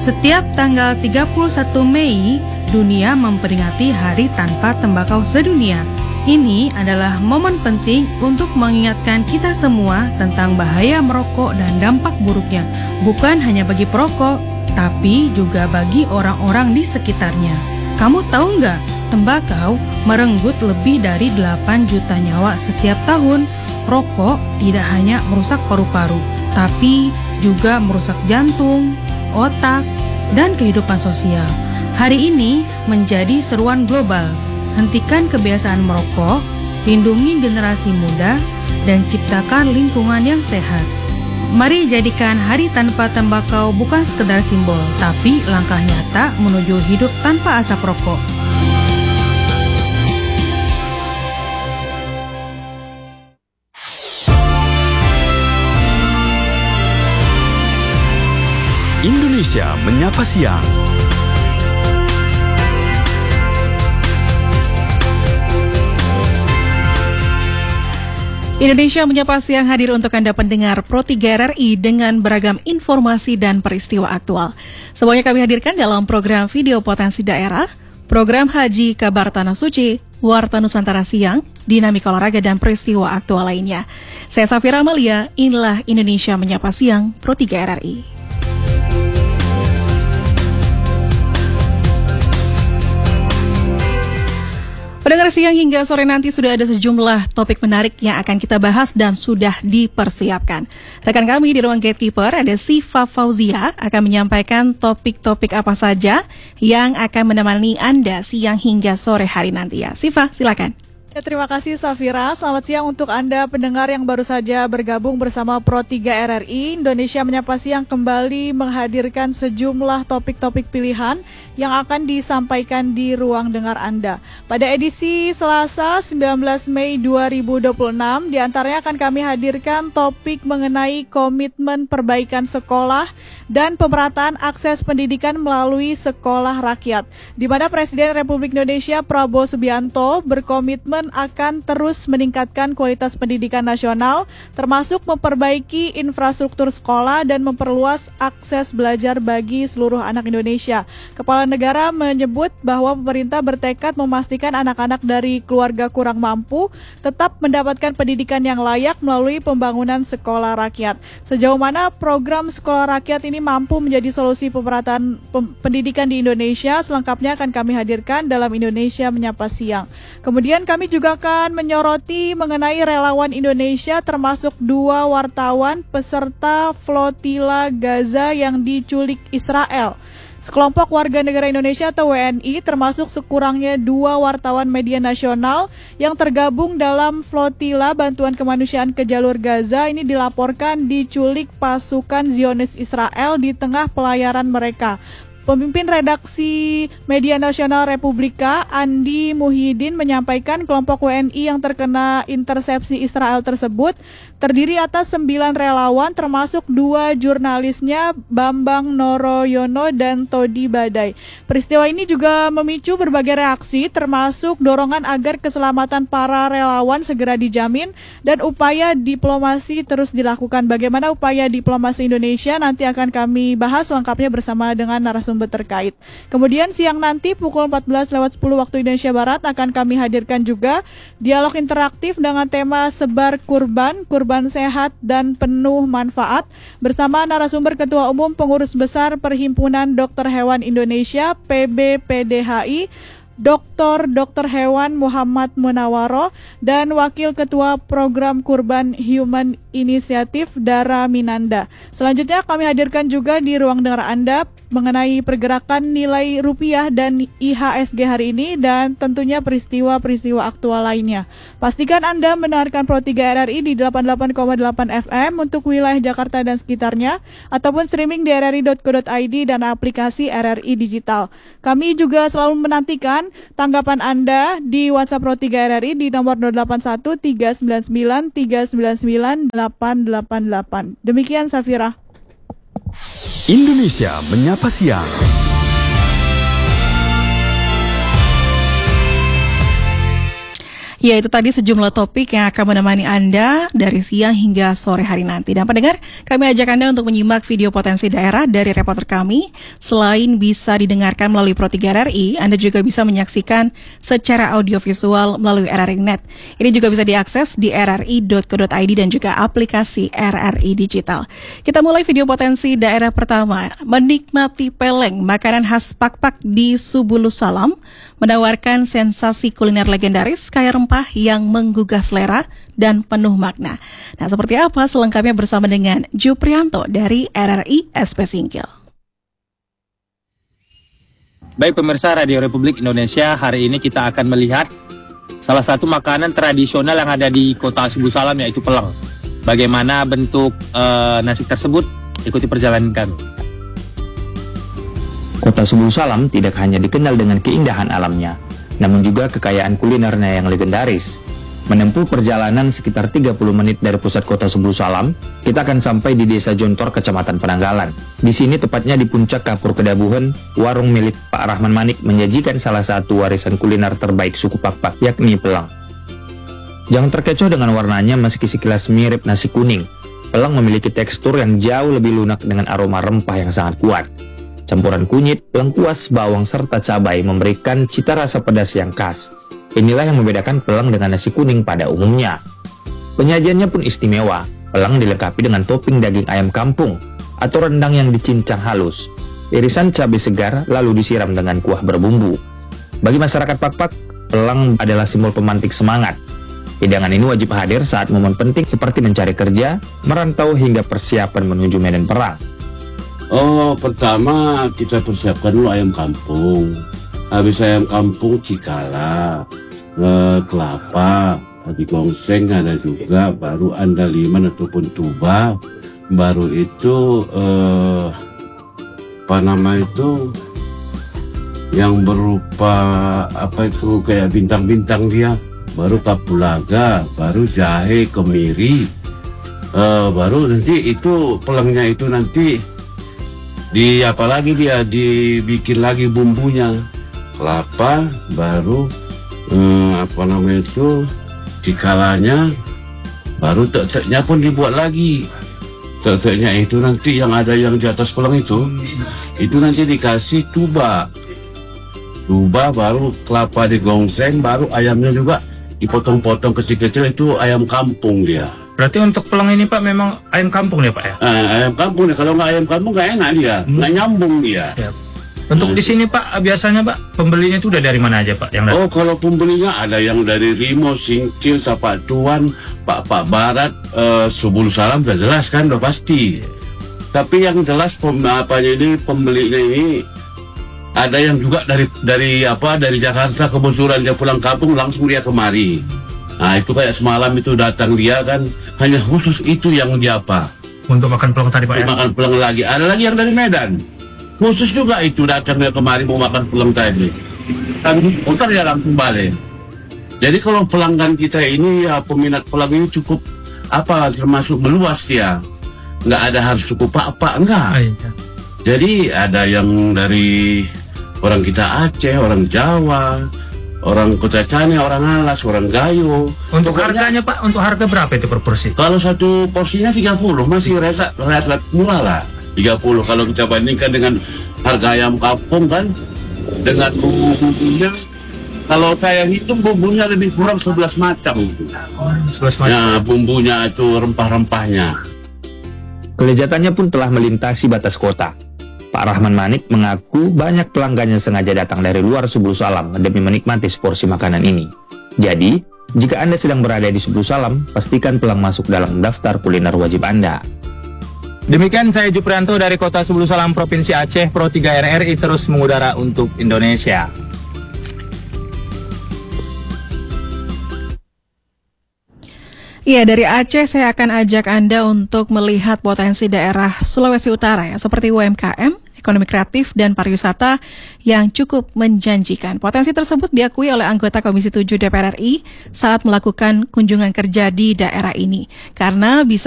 Setiap tanggal 31 Mei, dunia memperingati Hari Tanpa Tembakau Sedunia. Ini adalah momen penting untuk mengingatkan kita semua tentang bahaya merokok dan dampak buruknya, bukan hanya bagi perokok, tapi juga bagi orang-orang di sekitarnya. Kamu tahu nggak, tembakau merenggut lebih dari 8 juta nyawa setiap tahun. Rokok tidak hanya merusak paru-paru, tapi juga merusak jantung, otak, dan kehidupan sosial. Hari ini menjadi seruan global. Hentikan kebiasaan merokok, lindungi generasi muda, dan ciptakan lingkungan yang sehat. Mari jadikan Hari Tanpa Tembakau bukan sekedar simbol, tapi langkah nyata menuju hidup tanpa asap rokok. Indonesia Menyapa Siang. Indonesia Menyapa Siang hadir untuk Anda pendengar Pro 3 RRI dengan beragam informasi dan peristiwa aktual. Semuanya kami hadirkan dalam program Video Potensi Daerah, program Haji Kabar Tanah Suci, Warta Nusantara Siang, dinamika olahraga dan peristiwa aktual lainnya. Saya Safira Amalia, inilah Indonesia Menyapa Siang Pro 3 RRI. Pendengar siang hingga sore nanti sudah ada sejumlah topik menarik yang akan kita bahas dan sudah dipersiapkan. Rekan kami di ruang Gatekeeper ada Siva Fauzia akan menyampaikan topik-topik apa saja yang akan menemani Anda siang hingga sore hari nanti ya. Siva, silakan. Ya, terima kasih Safira. Selamat siang untuk Anda pendengar yang baru saja bergabung bersama Pro 3 RRI. Indonesia Menyapa Siang kembali menghadirkan sejumlah topik-topik pilihan yang akan disampaikan di ruang dengar Anda. Pada edisi Selasa 19 Mei 2026, diantaranya akan kami hadirkan topik mengenai komitmen perbaikan sekolah dan pemerataan akses pendidikan melalui sekolah rakyat, di mana Presiden Republik Indonesia Prabowo Subianto berkomitmen akan terus meningkatkan kualitas pendidikan nasional, termasuk memperbaiki infrastruktur sekolah dan memperluas akses belajar bagi seluruh anak Indonesia. Kepala negara menyebut bahwa pemerintah bertekad memastikan anak-anak dari keluarga kurang mampu tetap mendapatkan pendidikan yang layak melalui pembangunan sekolah rakyat. Sejauh mana program sekolah rakyat ini mampu menjadi solusi pemerataan pendidikan di Indonesia, selengkapnya akan kami hadirkan dalam Indonesia Menyapa Siang. Kemudian kami juga akan menyoroti mengenai relawan Indonesia, termasuk 2 wartawan peserta flotila Gaza yang diculik Israel. Sekelompok warga negara Indonesia atau WNI, termasuk sekurangnya 2 wartawan media nasional yang tergabung dalam flotila bantuan kemanusiaan ke jalur Gaza, ini dilaporkan diculik pasukan Zionis Israel di tengah pelayaran mereka. Pemimpin redaksi Media Nasional Republika, Andi Muhyiddin, menyampaikan kelompok WNI yang terkena intersepsi Israel tersebut terdiri atas 9 relawan, termasuk 2 jurnalisnya, Bambang Noroyono dan Todi Badai. Peristiwa ini juga memicu berbagai reaksi, termasuk dorongan agar keselamatan para relawan segera dijamin dan upaya diplomasi terus dilakukan. Bagaimana upaya diplomasi Indonesia nanti akan kami bahas lengkapnya bersama dengan narasumber terkait. Kemudian siang nanti pukul 14.10 waktu Indonesia Barat akan kami hadirkan juga dialog interaktif dengan tema Sebar Kurban Sehat dan Penuh Manfaat bersama narasumber Ketua Umum Pengurus Besar Perhimpunan Dokter Hewan Indonesia PBPDHI, Dr. Hewan Muhammad Munawaro, dan Wakil Ketua Program Kurban Human Initiative Dara Minanda. Selanjutnya kami hadirkan juga di ruang dengar Anda mengenai pergerakan nilai rupiah dan IHSG hari ini dan tentunya peristiwa-peristiwa aktual lainnya. Pastikan Anda mendengarkan Pro 3 RRI di 88,8 FM untuk wilayah Jakarta dan sekitarnya ataupun streaming di rri.co.id dan aplikasi RRI Digital. Kami juga selalu menantikan tanggapan Anda di WhatsApp Pro 3 RRI di nomor 081 399 399 888. Demikian Safira. Indonesia Menyapa Siang. Ya, itu tadi sejumlah topik yang akan menemani Anda dari siang hingga sore hari nanti. Dan pendengar, kami ajak Anda untuk menyimak video potensi daerah dari reporter kami. Selain bisa didengarkan melalui Pro3 RRI, Anda juga bisa menyaksikan secara audiovisual melalui RRI.net. Ini juga bisa diakses di rri.co.id dan juga aplikasi RRI Digital. Kita mulai video potensi daerah pertama. Menikmati peleng, makanan khas Pakpak di Subulus Salam, menawarkan sensasi kuliner legendaris kaya rempah yang menggugah selera dan penuh makna. Nah, seperti apa selengkapnya bersama dengan Juprianto dari RRI SP Singkil. Baik pemirsa Radio Republik Indonesia, hari ini kita akan melihat salah satu makanan tradisional yang ada di kota Subulus Salam, yaitu peleng. Bagaimana bentuk nasi tersebut? Ikuti perjalanan kami. Kota Subulus Salam tidak hanya dikenal dengan keindahan alamnya, namun juga kekayaan kulinernya yang legendaris. Menempuh perjalanan sekitar 30 menit dari pusat kota Subulus Salam, kita akan sampai di Desa Jontor, Kecamatan Penanggalan. Di sini, tepatnya di puncak Kapur Kedabuhan, warung milik Pak Rahman Manik menyajikan salah satu warisan kuliner terbaik suku Pakpak, yakni peleng. Jangan terkecoh dengan warnanya meski sekilas mirip nasi kuning. Peleng memiliki tekstur yang jauh lebih lunak dengan aroma rempah yang sangat kuat. Campuran kunyit, lengkuas, bawang, serta cabai memberikan cita rasa pedas yang khas. Inilah yang membedakan peleng dengan nasi kuning pada umumnya. Penyajiannya pun istimewa. Peleng dilengkapi dengan topping daging ayam kampung atau rendang yang dicincang halus. Irisan cabai segar lalu disiram dengan kuah berbumbu. Bagi masyarakat Pakpak, peleng adalah simbol pemantik semangat. Hidangan ini wajib hadir saat momen penting seperti mencari kerja, merantau hingga persiapan menuju medan perang. Oh, pertama kita persiapkan dulu ayam kampung. Habis ayam kampung cikala, kelapa, digongseng ada juga, baru andaliman ataupun tuba, baru itu apa nama itu yang berupa apa itu kayak bintang-bintang dia, baru kapulaga, baru jahe, kemiri, baru nanti itu pelengnya itu nanti apalagi dia dibikin lagi bumbunya, kelapa, baru apa namanya itu cikalanya, baru tek-teknya pun dibuat lagi. Tek-teknya itu nanti yang ada yang di atas peleng itu nanti dikasih tuba, baru kelapa digongseng, baru ayamnya juga dipotong-potong kecil-kecil, itu ayam kampung dia. Berarti untuk peleng ini Pak memang ayam kampung ya Pak ya? Ayam kampung ya, kalau nggak ayam kampung nggak enak dia, nggak nyambung dia. Ya. Untuk di sini Pak, biasanya Pak pembelinya itu udah dari mana aja Pak? Oh, kalau pembelinya ada yang dari Rimo, Singkil, Tapak Tuan, Pak Barat, Subulus Salam, udah jelas kan, udah pasti. Tapi yang jelas pembelinya ini ada yang juga dari Jakarta, kebetulan dia pulang kampung langsung dia kemari. Nah itu kayak semalam itu datang dia kan, hanya khusus itu yang dia apa? Untuk makan peleng tadi Pak ya? Makan peleng lagi, ada lagi yang dari Medan. Khusus juga itu datang dia kemari mau makan peleng tadi. Tapi putar dia langsung balik. Jadi kalau pelanggan kita ini ya, peminat peleng ini cukup termasuk meluas dia. Nggak ada harus cukup Pak, enggak. Oh, iya. Jadi ada yang dari orang kita Aceh, orang Jawa, orang Kota Cane, orang Alas, orang Gayo. Untuk harganya Pak, untuk harga berapa itu per porsi? Kalau satu porsinya 30, masih relatif murah lah. 30 kalau kita bandingkan dengan harga ayam kampung kan, dengan bumbunya. Kalau saya hitung bumbunya lebih kurang 11 macam. 11 macam. Ya, bumbunya itu rempah-rempahnya. Kelezatannya pun telah melintasi batas kota. Pak Rahman Manik mengaku banyak pelanggannya sengaja datang dari luar Subulus Salam demi menikmati seporsi makanan ini. Jadi, jika Anda sedang berada di Subulus Salam, pastikan peleng masuk dalam daftar kuliner wajib Anda. Demikian saya Juprianto dari Kota Subulus Salam, Provinsi Aceh, Pro3 RRI terus mengudara untuk Indonesia. Iya, dari Aceh saya akan ajak Anda untuk melihat potensi daerah Sulawesi Utara ya, seperti UMKM, ekonomi kreatif, dan pariwisata yang cukup menjanjikan. Potensi tersebut diakui oleh anggota Komisi 7 DPR RI saat melakukan kunjungan kerja di daerah ini, karena bisa